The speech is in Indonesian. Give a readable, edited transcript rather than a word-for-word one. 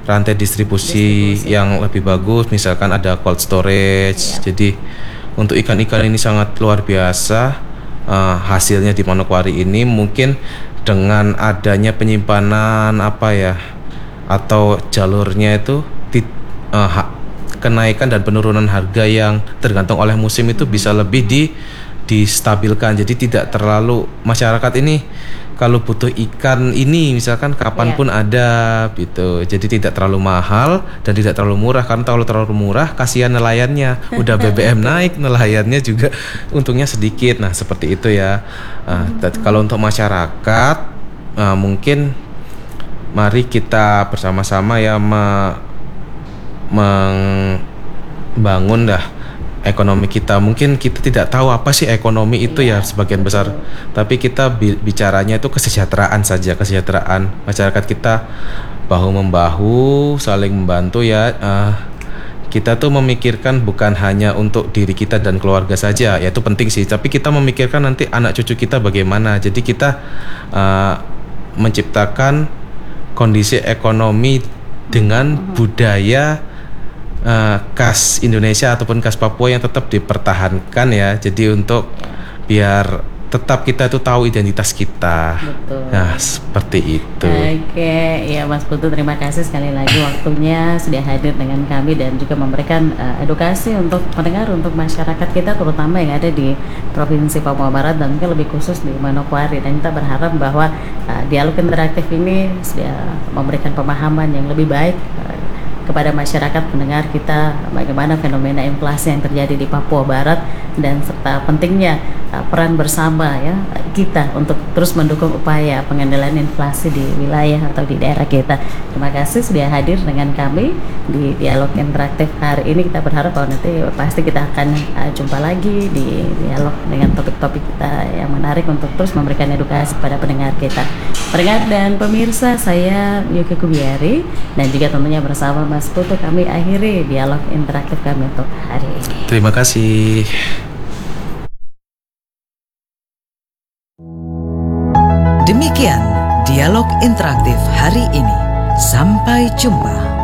rantai distribusi yang lebih bagus, misalkan ada cold storage. Jadi untuk ikan-ikan ini sangat luar biasa. Hasilnya di Manokwari ini mungkin dengan adanya penyimpanan atau jalurnya itu kenaikan dan penurunan harga yang tergantung oleh musim itu bisa lebih distabilkan. Jadi tidak terlalu, masyarakat ini kalau butuh ikan ini misalkan kapanpun ada gitu. Jadi tidak terlalu mahal dan tidak terlalu murah, karena kalau terlalu murah kasihan nelayannya. Udah BBM naik, nelayannya juga untungnya sedikit. Nah seperti itu ya. Kalau untuk masyarakat mungkin mari kita bersama-sama ya membangun ekonomi kita. Mungkin kita tidak tahu apa sih ekonomi itu ya sebagian besar, tapi kita bicaranya itu kesejahteraan saja, kesejahteraan masyarakat kita, bahu membahu saling membantu ya. Kita tuh memikirkan bukan hanya untuk diri kita dan keluarga saja, ya itu penting sih, tapi kita memikirkan nanti anak cucu kita bagaimana. Jadi kita menciptakan kondisi ekonomi dengan budaya khas Indonesia ataupun khas Papua yang tetap dipertahankan ya. Jadi untuk biar tetap kita tuh tahu identitas kita. Betul. Nah seperti itu. Oke, ya Mas Putu, terima kasih sekali lagi waktunya sudah hadir dengan kami dan juga memberikan edukasi untuk pendengar, untuk masyarakat kita terutama yang ada di Provinsi Papua Barat dan mungkin lebih khusus di Manokwari. Dan kita berharap bahwa dialog interaktif ini sudah memberikan pemahaman yang lebih baik kepada masyarakat pendengar kita bagaimana fenomena inflasi yang terjadi di Papua Barat dan serta pentingnya peran bersama ya kita untuk terus mendukung upaya pengendalian inflasi di wilayah atau di daerah kita. Terima kasih sudah hadir dengan kami di dialog interaktif hari ini. Kita berharap bahwa nanti pasti kita akan jumpa lagi di dialog dengan topik-topik kita yang menarik untuk terus memberikan edukasi kepada pendengar kita. Pendengar dan pemirsa, saya Yuki Kubiari dan juga tentunya bersama Mas Putu kami akhiri dialog interaktif kami untuk hari ini. Terima kasih. Demikian dialog interaktif hari ini. Sampai jumpa.